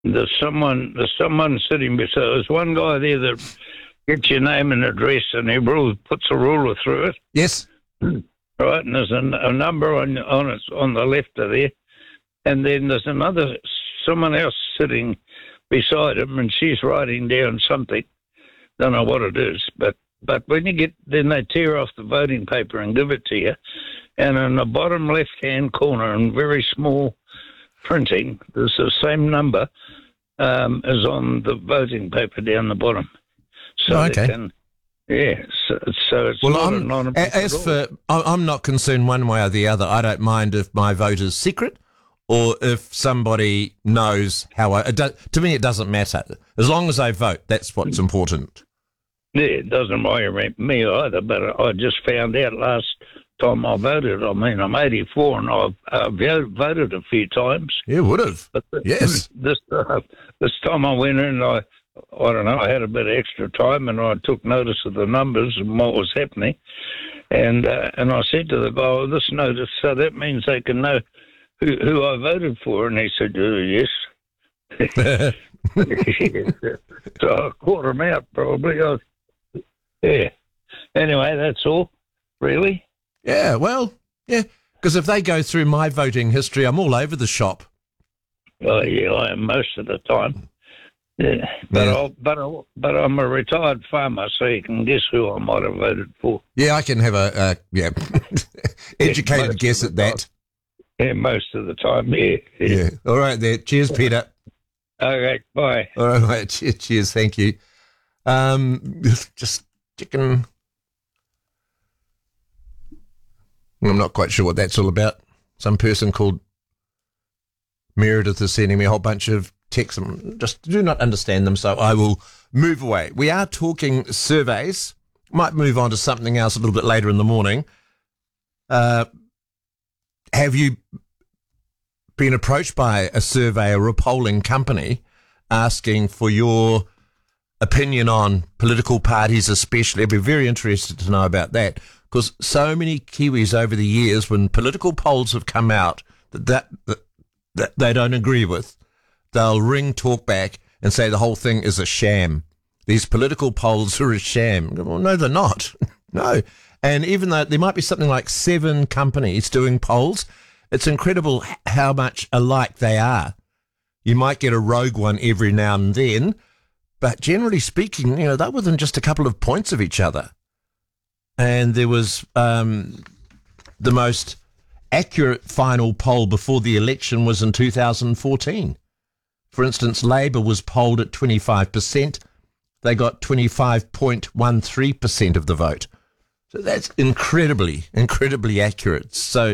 There's someone sitting beside. There's one guy there that gets your name and address, and he puts a ruler through it. Yes. Right, and there's a number on it on the left of there, and then there's someone else sitting beside him, and she's writing down something. Don't know what it is, but when then they tear off the voting paper and give it to you, and in the bottom left-hand corner, in very small printing, there's the same number as on the voting paper down the bottom. So okay. So it's I'm not concerned one way or the other. I don't mind if my vote is secret or if somebody knows how to me, it doesn't matter. As long as I vote, that's what's important. Yeah, it doesn't worry me either, but I just found out last time I voted. I mean, I'm 84 and I've voted a few times. You would have. But yes. This time I went in, I don't know, I had a bit of extra time and I took notice of the numbers and what was happening. And I said to the guy, oh, this notice, so that means they can know who I voted for. And he said, yes. So I caught him out probably. Yeah. Anyway, that's all, really. Yeah, well, yeah, because if they go through my voting history, I'm all over the shop. Oh, yeah, I am most of the time. Yeah, but I'm a retired farmer, so you can guess who I might have voted for. Yeah, I can have a educated guess at that. Yeah, most of the time, yeah. All right, there. Cheers, Peter. Okay, bye. All right, mate. Cheers, thank you. Just checking. I'm not quite sure what that's all about. Some person called Meredith is sending me a whole bunch of texts. I just do not understand them, so I will move away. We are talking surveys. Might move on to something else a little bit later in the morning. Have you been approached by a survey or a polling company asking for your opinion on political parties especially? I'd be very interested to know about that, because so many Kiwis over the years, when political polls have come out that they don't agree with, they'll ring Talkback and say the whole thing is a sham. These political polls are a sham. Well, no, they're not. No. And even though there might be something like 7 companies doing polls, it's incredible how much alike they are. You might get a rogue one every now and then, but generally speaking, they're within just a couple of points of each other. And there was the most accurate final poll before the election was in 2014. For instance, Labour was polled at 25%. They got 25.13% of the vote. So that's incredibly, incredibly accurate. So,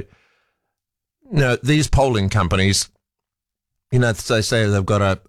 these polling companies, they say they've got a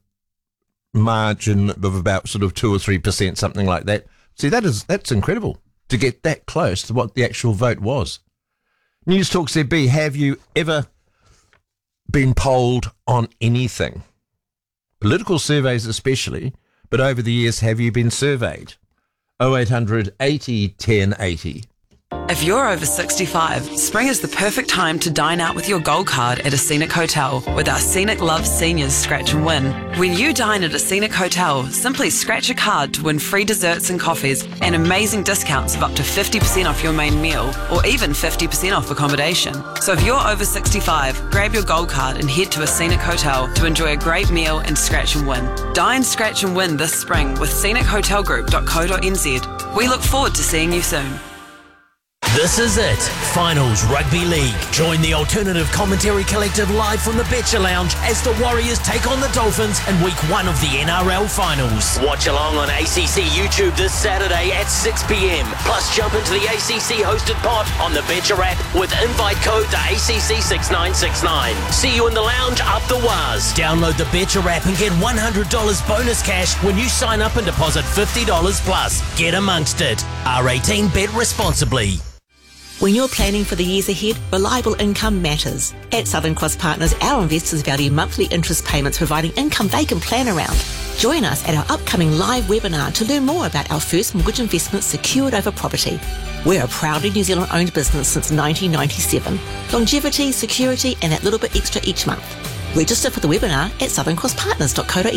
margin of about sort of 2 or 3%, something like that. See, that's incredible to get that close to what the actual vote was. News Talk ZB, have you ever been polled on anything? Political surveys especially, but over the years, have you been surveyed? 0800 80 10 80. If you're over 65, spring is the perfect time to dine out with your gold card at a Scenic Hotel with our Scenic Love Seniors Scratch and Win. When you dine at a Scenic Hotel, simply scratch a card to win free desserts and coffees and amazing discounts of up to 50% off your main meal or even 50% off accommodation. So if you're over 65, grab your gold card and head to a Scenic Hotel to enjoy a great meal and scratch and win. Dine, scratch and win this spring with scenichotelgroup.co.nz. We look forward to seeing you soon. This is it. Finals Rugby League. Join the Alternative Commentary Collective live from the Betcha Lounge as the Warriors take on the Dolphins in week 1 of the NRL Finals. Watch along on ACC YouTube this Saturday at 6 p.m. Plus jump into the ACC hosted pot on the Betcha app with invite code the ACC6969. See you in the lounge up the Waz. Download the Betcha app and get $100 bonus cash when you sign up and deposit $50 plus. Get amongst it. R18, bet responsibly. When you're planning for the years ahead, reliable income matters. At Southern Cross Partners, our investors value monthly interest payments, providing income they can plan around. Join us at our upcoming live webinar to learn more about our first mortgage investment secured over property. We're a proudly New Zealand-owned business since 1997. Longevity, security, and that little bit extra each month. Register for the webinar at southerncrosspartners.co.nz.